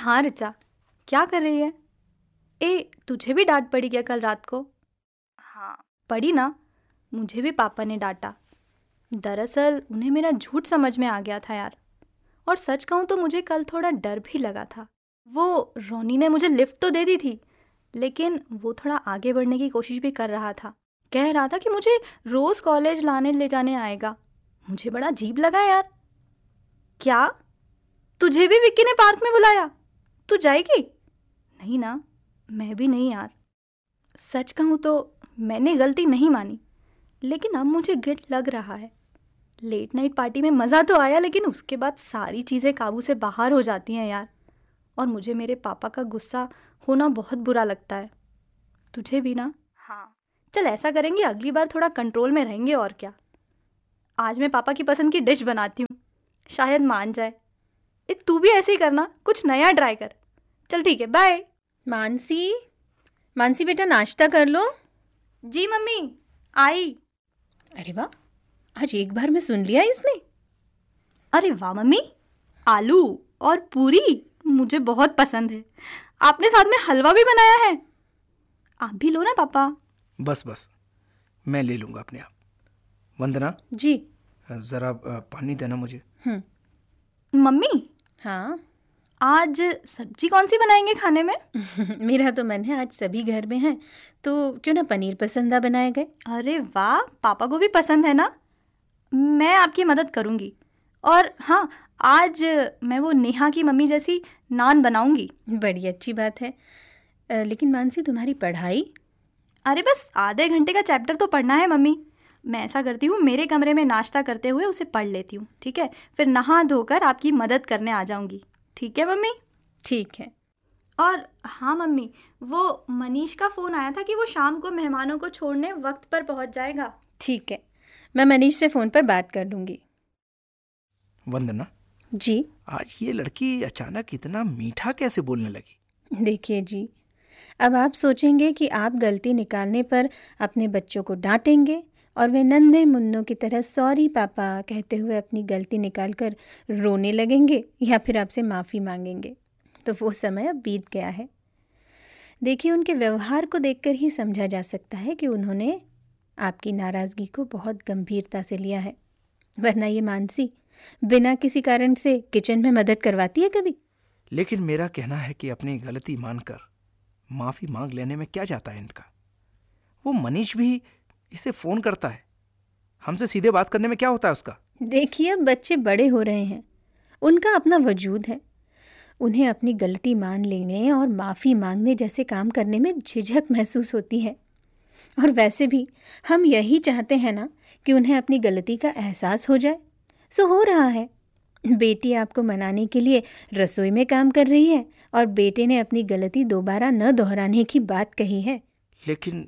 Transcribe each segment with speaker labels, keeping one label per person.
Speaker 1: हाँ ऋचा, क्या कर रही है? तुझे भी डांट पड़ी क्या कल रात को? हाँ पड़ी ना, मुझे भी पापा ने डांटा। दरअसल उन्हें मेरा झूठ समझ में आ गया था यार। और सच कहूँ तो मुझे कल थोड़ा डर भी लगा था। वो रोनी ने मुझे लिफ्ट तो दे दी थी, लेकिन वो थोड़ा आगे बढ़ने की कोशिश भी कर रहा था। कह रहा था कि मुझे रोज कॉलेज लाने ले जाने आएगा। मुझे बड़ा अजीब लगा यार। क्या तुझे भी विक्की ने पार्क में बुलाया? तू जाएगी? नहीं ना, मैं भी नहीं यार। सच कहूँ तो मैंने गलती नहीं मानी, लेकिन अब मुझे गिल्ट लग रहा है। लेट नाइट पार्टी में मज़ा तो आया, लेकिन उसके बाद सारी चीज़ें काबू से बाहर हो जाती हैं यार। और मुझे मेरे पापा का गुस्सा होना बहुत बुरा लगता है। तुझे भी ना? हाँ। चल ऐसा करेंगे, अगली बार थोड़ा कंट्रोल में रहेंगे और क्या। आज मैं पापा की पसंद की डिश बनाती हूँ, शायद मान जाए। तू भी ऐसे ही करना, कुछ नया ट्राई कर। चल ठीक है, बाय।
Speaker 2: मानसी, मानसी बेटा नाश्ता कर लो।
Speaker 1: जी मम्मी, आई।
Speaker 2: अरे वाह, आज एक बार में सुन लिया इसने।
Speaker 1: अरे वाह मम्मी, आलू और पूरी मुझे बहुत पसंद है। आपने साथ में हलवा भी बनाया है। आप भी लो ना पापा।
Speaker 3: बस बस, मैं ले लूँगा अपने आप। वंदना
Speaker 2: जी।
Speaker 3: ज़रा पानी देना मुझे।
Speaker 1: मम्मी,
Speaker 2: हाँ
Speaker 1: आज सब्जी कौन सी बनाएंगे खाने में?
Speaker 2: मेरा तो मन है, आज सभी घर में हैं तो क्यों ना पनीर पसंदा बनाए गए।
Speaker 1: अरे वाह, पापा को भी पसंद है ना। मैं आपकी मदद करूँगी। और हाँ, आज मैं वो नेहा की मम्मी जैसी नान बनाऊँगी।
Speaker 2: बड़ी अच्छी बात है। लेकिन मानसी, तुम्हारी पढ़ाई?
Speaker 1: अरे बस आधे घंटे का चैप्टर तो पढ़ना है मम्मी। मैं ऐसा करती हूँ, मेरे कमरे में नाश्ता करते हुए उसे पढ़ लेती हूँ, ठीक है? फिर नहा धोकर आपकी मदद करने आ जाऊँगी। ठीक है मम्मी?
Speaker 2: ठीक है।
Speaker 1: और हाँ मम्मी, वो मनीष का फ़ोन आया था कि वो शाम को मेहमानों को छोड़ने वक्त पर पहुँच जाएगा।
Speaker 2: ठीक है, मैं मनीष से फ़ोन पर बात कर लूँगी।
Speaker 3: वंदना
Speaker 2: जी।
Speaker 3: आज ये लड़की अचानक इतना मीठा कैसे बोलने लगी?
Speaker 2: देखिए जी, अब आप सोचेंगे कि आप गलती निकालने पर अपने बच्चों को डांटेंगे और वे नन्हे मुन्नों की तरह सॉरी पापा कहते हुए अपनी गलती निकालकर रोने लगेंगे या फिर आपसे माफ़ी मांगेंगे। तो वो समय अब बीत गया है। देखिए, उनके व्यवहार को देखकर ही समझा जा सकता है कि उन्होंने आपकी नाराज़गी को बहुत गंभीरता से लिया है। वरना ये मानसी बिना किसी कारण से किचन में मदद करवाती है कभी?
Speaker 3: लेकिन मेरा कहना है कि अपनी गलती मानकर माफ़ी मांग लेने में क्या जाता है इनका। वो मनीष भी इसे फ़ोन करता है, हमसे सीधे बात करने में क्या होता है उसका?
Speaker 2: देखिए, अब बच्चे बड़े हो रहे हैं, उनका अपना वजूद है। उन्हें अपनी गलती मान लेने और माफ़ी मांगने जैसे काम करने में झिझक महसूस होती है। और वैसे भी हम यही चाहते हैं ना कि उन्हें अपनी गलती का एहसास हो जाए। सो हो रहा है। बेटी आपको मनाने के लिए रसोई में काम कर रही है और बेटे ने अपनी गलती दोबारा न दोहराने की बात कही है।
Speaker 3: लेकिन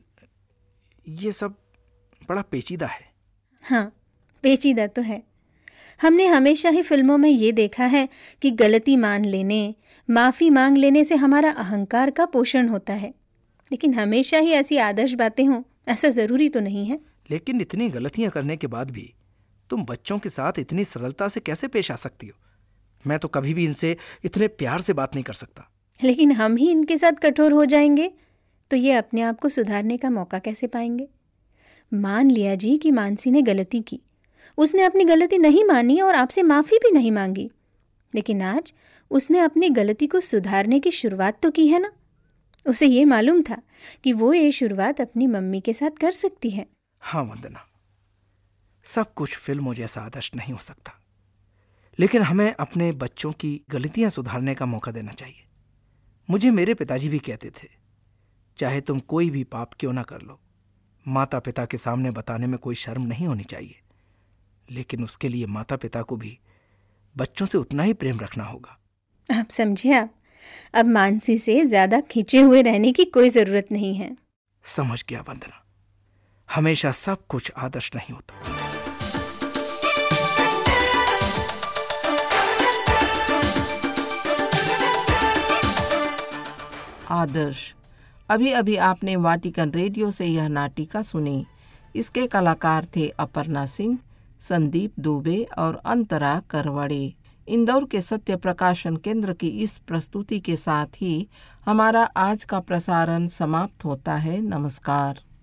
Speaker 3: ये सब बड़ा पेचीदा है।
Speaker 2: हाँ, पेचीदा तो है। हमने हमेशा ही फिल्मों में ये देखा है कि गलती मान लेने, माफ़ी मांग लेने से हमारा अहंकार का पोषण होता है। लेकिन हमेशा ही ऐसी आदर्श बातें हों, ऐसा ज़रूरी तो नहीं है।
Speaker 3: लेकिन इतनी गलतियां करने के बाद भी तुम बच्चों के साथ इतनी सरलता से कैसे पेश आ सकती हो? मैं तो कभी भी इनसे इतने प्यार से बात नहीं कर सकता।
Speaker 2: लेकिन हम ही इनके साथ कठोर हो जाएंगे तो ये अपने आप को सुधारने का मौका कैसे पाएंगे? मान लिया जी कि मानसी ने गलती की, उसने अपनी गलती नहीं मानी और आपसे माफ़ी भी नहीं मांगी, लेकिन आज उसने अपनी गलती को सुधारने की शुरुआत तो की है ना। उसे ये मालूम था कि वो ये शुरुआत अपनी मम्मी के साथ कर सकती है।
Speaker 3: हाँ वंदना, सब कुछ फिल्मों जैसा आदर्श नहीं हो सकता, लेकिन हमें अपने बच्चों की गलतियां सुधारने का मौका देना चाहिए। मुझे मेरे पिताजी भी कहते थे, चाहे तुम कोई भी पाप क्यों ना कर लो, माता पिता के सामने बताने में कोई शर्म नहीं होनी चाहिए। लेकिन उसके लिए माता पिता को भी बच्चों से उतना ही प्रेम रखना होगा।
Speaker 2: आप समझे? आप अब मानसी से ज़्यादा खींचे हुए रहने की कोई ज़रूरत नहीं है।
Speaker 3: समझ गया वंदना, हमेशा सब कुछ आदर्श नहीं होता।
Speaker 4: आदर्श। अभी अभी आपने वाटिकन रेडियो से यह नाटिका सुनी। इसके कलाकार थे अपर्णा सिंह, संदीप दुबे और अंतरा करवड़े। इंदौर के सत्य प्रकाशन केंद्र की इस प्रस्तुति के साथ ही हमारा आज का प्रसारण समाप्त होता है। नमस्कार।